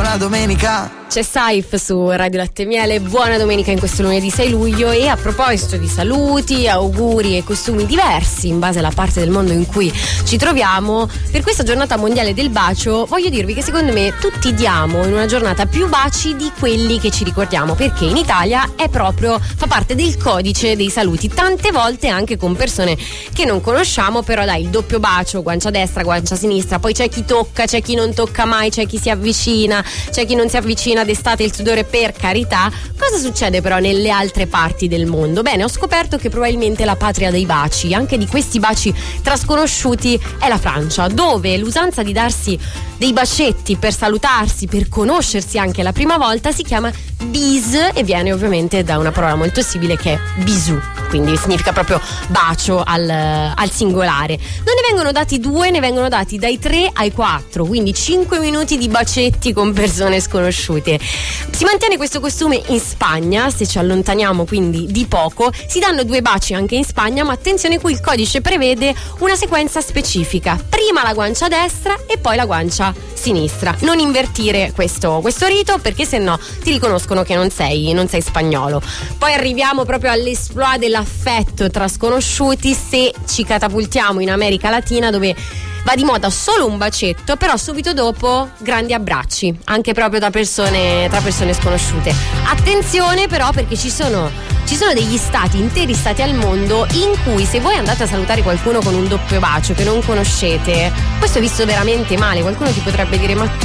buona domenica. C'è Saif su Radio Latte e Miele, buona domenica in questo lunedì 6 luglio. E a proposito di saluti, auguri e costumi diversi in base alla parte del mondo in cui ci troviamo, per questa giornata mondiale del bacio voglio dirvi che secondo me tutti diamo in una giornata più baci di quelli che ci ricordiamo, perché in Italia fa parte del codice dei saluti, tante volte anche con persone che non conosciamo, però dai, il doppio bacio, guancia destra, guancia sinistra, poi c'è chi tocca, c'è chi non tocca mai, c'è chi si avvicina, c'è chi non si avvicina, d'estate il sudore, per carità. Cosa succede però nelle altre parti del mondo? Bene, ho scoperto che probabilmente la patria dei baci, anche di questi baci trasconosciuti, è la Francia, dove l'usanza di darsi dei bacetti per salutarsi, per conoscersi anche la prima volta, si chiama bise e viene ovviamente da una parola molto simile che è bisou, quindi significa proprio bacio al singolare. Non ne vengono dati 2, ne vengono dati dai 3 ai 4, quindi 5 minuti di bacetti con persone sconosciute. Si mantiene questo costume in Spagna, se ci allontaniamo quindi di poco, si danno 2 baci anche in Spagna, ma attenzione, qui il codice prevede una sequenza specifica: prima la guancia destra e poi la guancia sinistra. Non invertire questo rito, perché se no ti riconoscono che non sei spagnolo. Poi arriviamo proprio all'esploit dell'affetto tra sconosciuti se ci catapultiamo in America Latina, dove va di moda solo un bacetto, però subito dopo grandi abbracci, anche proprio tra persone sconosciute. Attenzione però, perché ci sono degli stati, interi stati al mondo, in cui se voi andate a salutare qualcuno con un doppio bacio che non conoscete, questo è visto veramente male. Qualcuno ti potrebbe dire: ma